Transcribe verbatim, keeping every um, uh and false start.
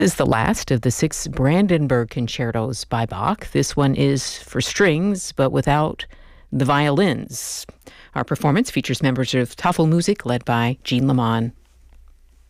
This is the last of the six Brandenburg concertos by Bach. This one is for strings, but without the violins. Our performance features members of Tafelmusik led by Jean Lamont.